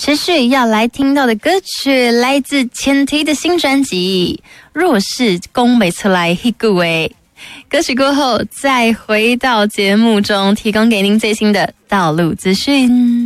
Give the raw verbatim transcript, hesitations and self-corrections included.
持续要来听到的歌曲来自前提的新专辑《若是讲不出来那句话》。歌曲过后再回到节目中，提供给您最新的道路资讯。